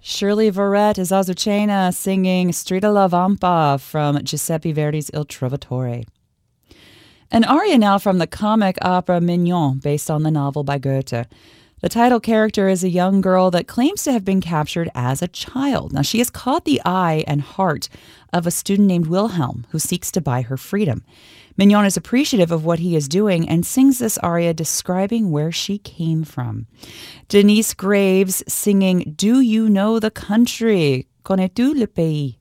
Shirley Verrett is Azucena singing Strida la Vampa from Giuseppe Verdi's Il Trovatore. An aria now from the comic opera Mignon, based on the novel by Goethe. The title character is a young girl that claims to have been captured as a child. Now, she has caught the eye and heart of a student named Wilhelm, who seeks to buy her freedom. Mignon is appreciative of what he is doing and sings this aria describing where she came from. Denise Graves singing Do You Know the Country? Connais-tu le pays?